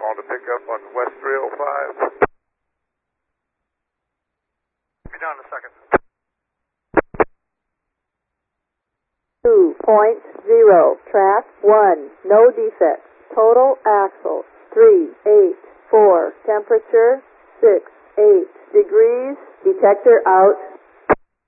calling to pick up on West 305. Be down in a second. 2.0, track 1, no defects. Total axle 384, temperature 68 degrees, detector out.